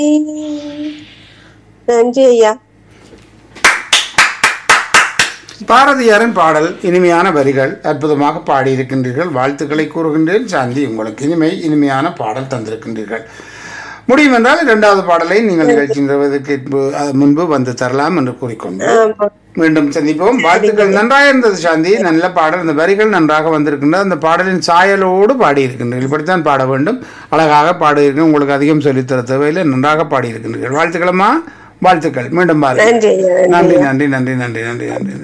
நன்றி ஐயா. பாரதியாரின் பாடல் இனிமையான வரிகள் அற்புதமாக பாடியிருக்கின்றீர்கள். வாழ்த்துக்களை கூறுகின்றேன். சாந்தி, உங்களுக்கு இனிமையான பாடல் தந்திருக்கின்றீர்கள். முடியும் என்றால் இரண்டாவது பாடலை நீங்கள் நிகழ்ச்சி நிறைவதற்கு முன்பு வந்து தரலாம் என்று கூறிக்கொண்டு மீண்டும் சந்திப்போம். வாழ்த்துக்கள். நன்றாக இருந்தது சாந்தி, நல்ல பாடல். அந்த வரிகள் நன்றாக வந்திருக்கின்றது. அந்த பாடலின் சாயலோடு பாடியிருக்கின்றீர்கள். இப்படித்தான் பாட வேண்டும். அழகாக பாடியிருக்கேன். உங்களுக்கு அதிகம் சொல்லித்தர தேவையில்லை. நன்றாக பாடியிருக்கின்றீர்கள். வாழ்த்துக்களம்மா, வாழ்த்துக்கள். மீண்டும் பாருங்கள். நன்றி நன்றி நன்றி நன்றி நன்றி நன்றி நன்றி.